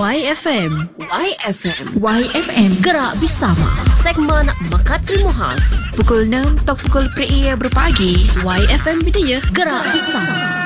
YFM. YFM. YFM. Gerak bersama. Segmen Makat Ilmu Khas. Pukul 6 atau pukul 3 berpagi. YFM Bidaya. Gerak bersama.